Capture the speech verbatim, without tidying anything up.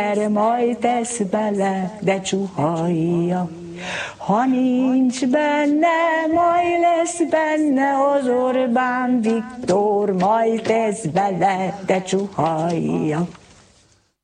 majd tesz bele, de csuhajja. Ha nincs benne, majd lesz benne az Orbán Viktor, majd tesz bele, de csuhajja.